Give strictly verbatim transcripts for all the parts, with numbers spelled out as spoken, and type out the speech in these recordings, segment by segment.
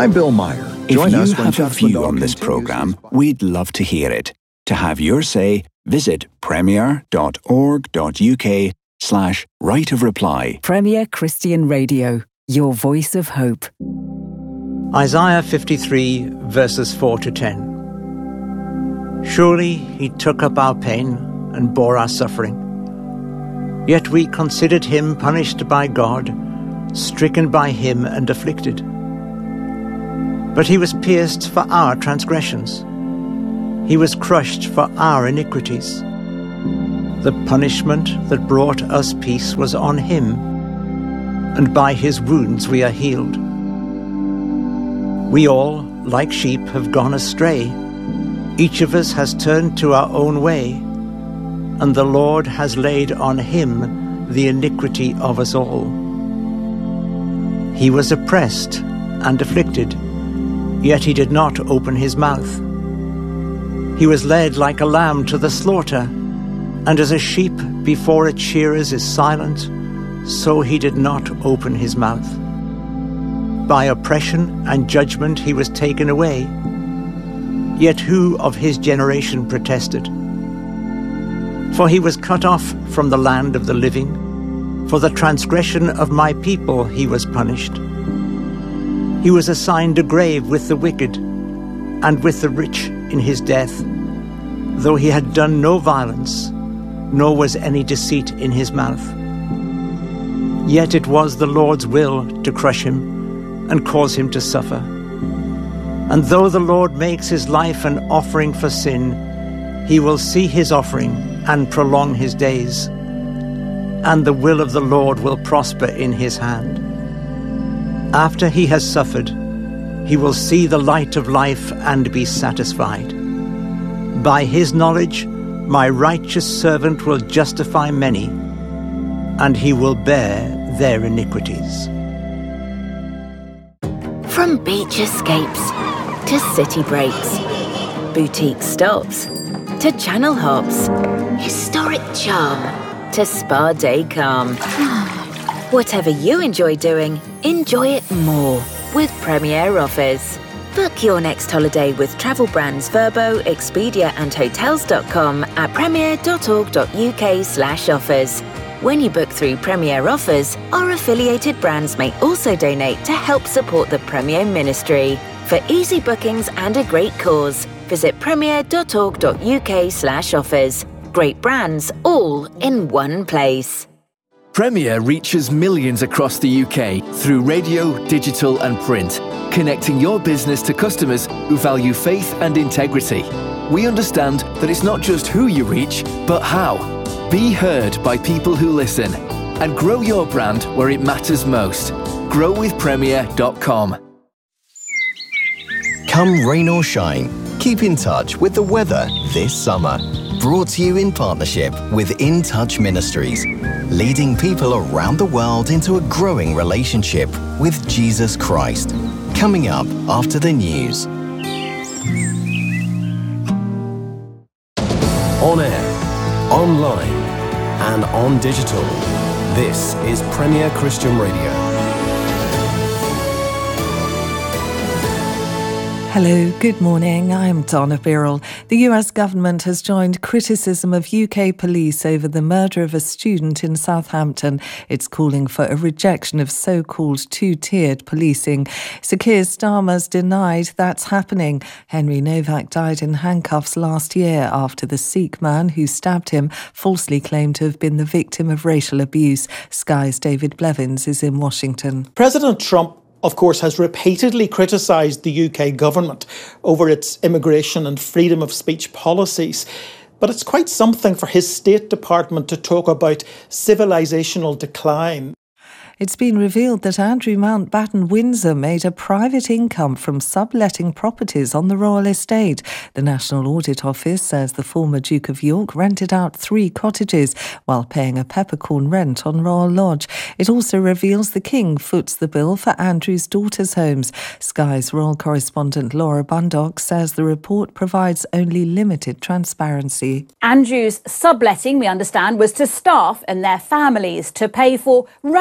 I'm Bill Meyer. If Join you us when have a Chatsman view Dog on this continues programme, his- we'd love to hear it. To have your say, visit premier.org.uk slash right of reply. Premier Christian Radio, your voice of hope. Isaiah fifty-three, verses four to ten. Surely he took up our pain and bore our suffering. Yet we considered him punished by God, stricken by him and afflicted. But he was pierced for our transgressions. He was crushed for our iniquities. The punishment that brought us peace was on him, and by his wounds we are healed. We all, like sheep, have gone astray. Each of us has turned to our own way, and the Lord has laid on him the iniquity of us all. He was oppressed and afflicted, yet he did not open his mouth. He was led like a lamb to the slaughter, and as a sheep before its shearers is silent, so he did not open his mouth. By oppression and judgment he was taken away. Yet who of his generation protested? For he was cut off from the land of the living. For the transgression of my people he was punished. He was assigned a grave with the wicked, and with the rich in his death, though he had done no violence, nor was any deceit in his mouth. Yet it was the Lord's will to crush him and cause him to suffer. And though the Lord makes his life an offering for sin, he will see his offering and prolong his days, and the will of the Lord will prosper in his hand. After he has suffered, he will see the light of life and be satisfied. By his knowledge, my righteous servant will justify many, and he will bear their iniquities. From beach escapes to city breaks, boutique stops to channel hops, historic charm to spa day calm. Whatever you enjoy doing, enjoy it more with Premier Offers. Book your next holiday with travel brands Verbo, Expedia and Hotels dot com at premier.org.uk slash offers. When you book through Premier Offers, our affiliated brands may also donate to help support the Premier Ministry. For easy bookings and a great cause, visit premier.org.uk slash offers. Great brands all in one place. Premier reaches millions across the U K through radio, digital and print, connecting your business to customers who value faith and integrity. We understand that it's not just who you reach, but how. Be heard by people who listen and grow your brand where it matters most. grow with premier dot com. Come rain or shine, keep in touch with the weather this summer. Brought to you in partnership with In Touch Ministries, leading people around the world into a growing relationship with Jesus Christ. Coming up after the news. On air, online, and on digital. This is Premier Christian Radio. Hello, good morning. I'm Donna Birrell. The U S government has joined criticism of U K police over the murder of a student in Southampton. It's calling for a rejection of so-called two-tiered policing. Sir Keir Starmer's denied that's happening. Henry Novak died in handcuffs last year after the Sikh man who stabbed him falsely claimed to have been the victim of racial abuse. Sky's David Blevins is in Washington. President Trump, of course, has repeatedly criticised the U K government over its immigration and freedom of speech policies. But it's quite something for his State Department to talk about civilisational decline. It's been revealed that Andrew Mountbatten Windsor made a private income from subletting properties on the royal estate. The National Audit Office says the former Duke of York rented out three cottages while paying a peppercorn rent on Royal Lodge. It also reveals the King foots the bill for Andrew's daughters' homes. Sky's royal correspondent Laura Bundock says the report provides only limited transparency. Andrew's subletting, we understand, was to staff and their families to pay for running costs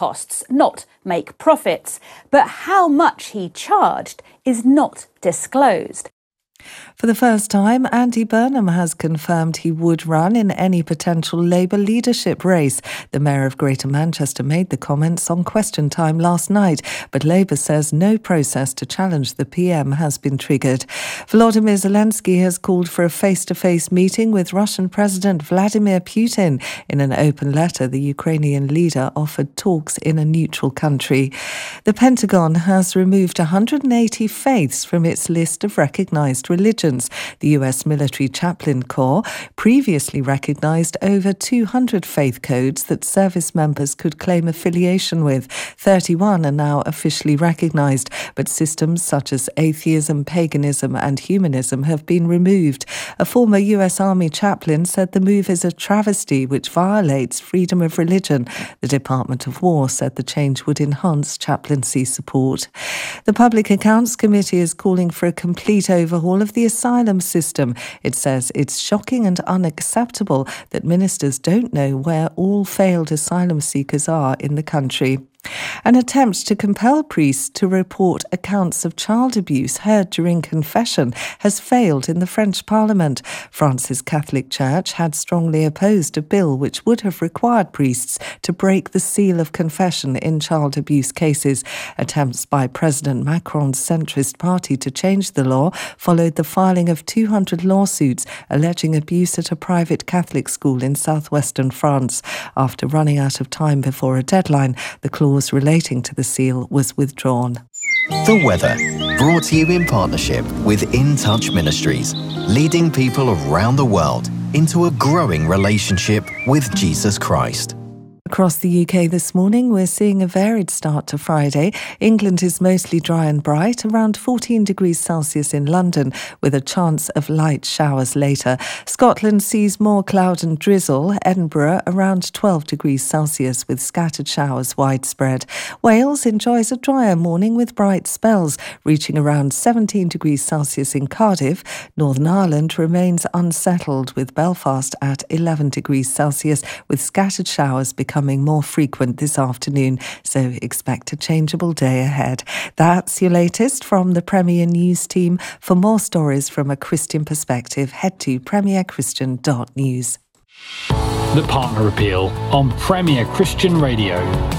costs, not make profits. But how much he charged is not disclosed. For the first time, Andy Burnham has confirmed he would run in any potential Labour leadership race. The Mayor of Greater Manchester made the comments on Question Time last night, but Labour says no process to challenge the P M has been triggered. Volodymyr Zelensky has called for a face-to-face meeting with Russian President Vladimir Putin. In an open letter, the Ukrainian leader offered talks in a neutral country. The Pentagon has removed one hundred eighty faiths from its list of recognised religions. The U S Military Chaplain Corps previously recognised over two hundred faith codes that service members could claim affiliation with. thirty-one are now officially recognised, but systems such as atheism, paganism and humanism have been removed. A former U S Army chaplain said the move is a travesty which violates freedom of religion. The Department of War said the change would enhance chaplaincy support. The Public Accounts Committee is calling for a complete overhaul of the asylum system. It says it's shocking and unacceptable that ministers don't know where all failed asylum seekers are in the country. An attempt to compel priests to report accounts of child abuse heard during confession has failed in the French Parliament. France's Catholic Church had strongly opposed a bill which would have required priests to break the seal of confession in child abuse cases. Attempts by President Macron's centrist party to change the law followed the filing of two hundred lawsuits alleging abuse at a private Catholic school in southwestern France. After running out of time before a deadline, the clause relating to the seal was withdrawn. The weather, brought to you in partnership with In Touch Ministries, leading people around the world into a growing relationship with Jesus Christ. Across the U K this morning, we're seeing a varied start to Friday. England is mostly dry and bright, around fourteen degrees Celsius in London, with a chance of light showers later. Scotland sees more cloud and drizzle. Edinburgh around twelve degrees Celsius with scattered showers widespread. Wales enjoys a drier morning with bright spells, reaching around seventeen degrees Celsius in Cardiff. Northern Ireland remains unsettled, with Belfast at eleven degrees Celsius, with scattered showers becoming more frequent this afternoon, so expect a changeable day ahead. That's your latest from the Premier News team. For more stories from a Christian perspective, head to premier christian dot news. The Partner Appeal on Premier Christian Radio.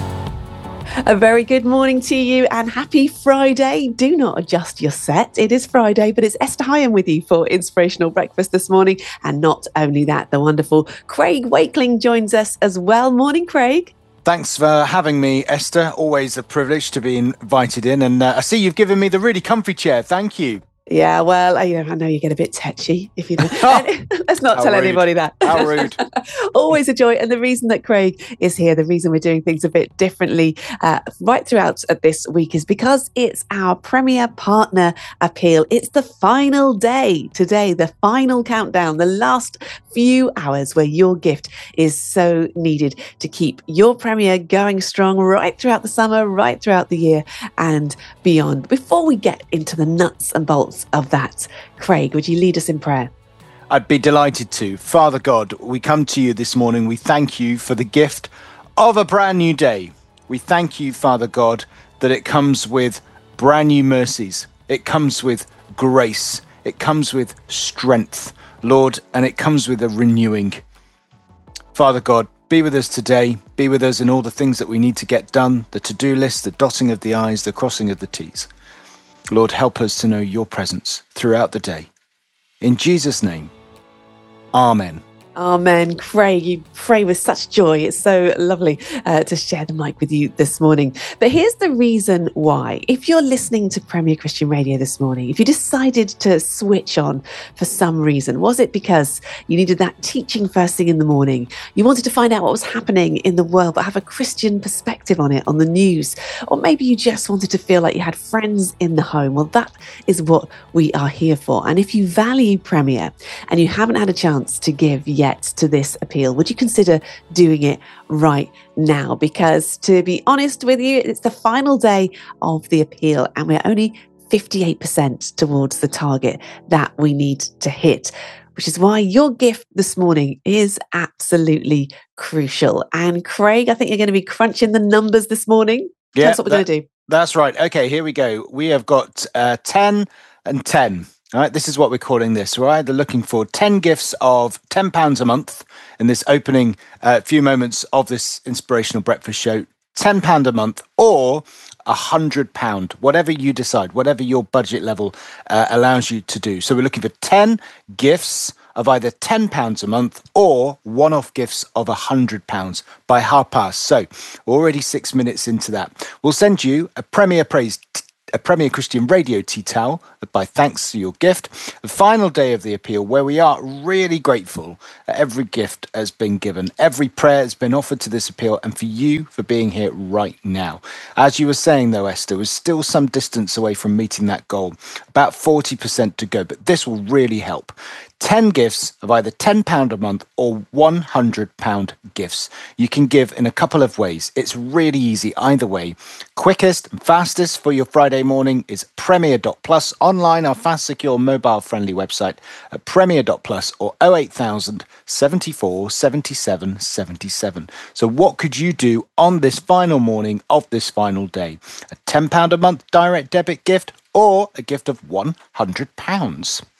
A very good morning to you and happy Friday. Do not adjust your set. It is Friday, but it's Esther Hyam with you for Inspirational Breakfast this morning. And not only that, the wonderful Craig Wakeling joins us as well. Morning, Craig. Thanks for having me, Esther. Always a privilege to be invited in. And uh, I see you've given me the really comfy chair. Thank you. Yeah, well, you know, I know you get a bit tetchy if you know. Let's not How tell rude. anybody that. How rude. Always a joy. And the reason that Craig is here, the reason we're doing things a bit differently uh, right throughout this week is because it's our Premier Partner Appeal. It's the final day today, the final countdown, the last few hours where your gift is so needed to keep your Premier going strong right throughout the summer, right throughout the year and beyond. Before we get into the nuts and bolts of that, Craig, would you lead us in prayer? I'd be delighted to. Father God, we come to you this morning. We thank you for the gift of a brand new day. We thank you, Father God, that it comes with brand new mercies. It comes with grace. It comes with strength, Lord, and it comes with a renewing. Father God, be with us today. Be with us in all the things that we need to get done, the to-do list, the dotting of the I's, the crossing of the T's. Lord, help us to know your presence throughout the day. In Jesus' name, Amen. Amen. Craig, you pray with such joy. It's so lovely uh, to share the mic with you this morning. But here's the reason why. If you're listening to Premier Christian Radio this morning, if you decided to switch on for some reason, was it because you needed that teaching first thing in the morning? You wanted to find out what was happening in the world, but have a Christian perspective on it, on the news? Or maybe you just wanted to feel like you had friends in the home? Well, that is what we are here for. And if you value Premier and you haven't had a chance to give yet, to this appeal, would you consider doing it right now? Because to be honest with you, it's the final day of the appeal and we're only fifty-eight percent towards the target that we need to hit. which is why your gift this morning is absolutely crucial. And Craig, I think you're going to be crunching the numbers this morning. Tell Yeah, us what we're that- going to do. That's right. Okay, here we go. We have got uh, ten and ten. All right, this is what we're calling this, right? They're looking for ten gifts of ten pounds a month in this opening uh, few moments of this inspirational breakfast show. ten pounds a month or one hundred pounds, whatever you decide, whatever your budget level uh, allows you to do. So we're looking for ten gifts of either ten pounds a month or one-off gifts of one hundred pounds by half past. So already six minutes into that. We'll send you a Premier Praise t- a Premier Christian Radio tea towel by thanks to your gift. The final day of the appeal, where we are really grateful that every gift has been given, every prayer has been offered to this appeal, and for you for being here right now. As you were saying though, Esther, we're still some distance away from meeting that goal, about forty percent to go, but this will really help. ten gifts of either ten pounds a month or one hundred pounds gifts. You can give in a couple of ways. It's really easy either way. Quickest and fastest for your Friday morning is premier dot plus, online, our fast, secure, mobile-friendly website at premier dot plus or oh eight thousand, seventy-four, seventy-seven, seventy-seven. So what could you do on this final morning of this final day? A ten pounds a month direct debit gift or a gift of one hundred pounds?